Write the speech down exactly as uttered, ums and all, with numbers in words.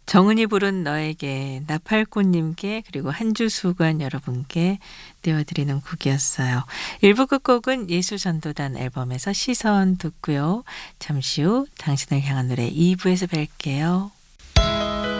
정은이 부른 너에게, 나팔꽃님께, 그리고 한주수관 여러분께 띄워드리는 곡이었어요. 일 부 끝곡은 예수전도단 앨범에서 시선 듣고요. 잠시 후 당신을 향한 노래 이 부에서 뵐게요.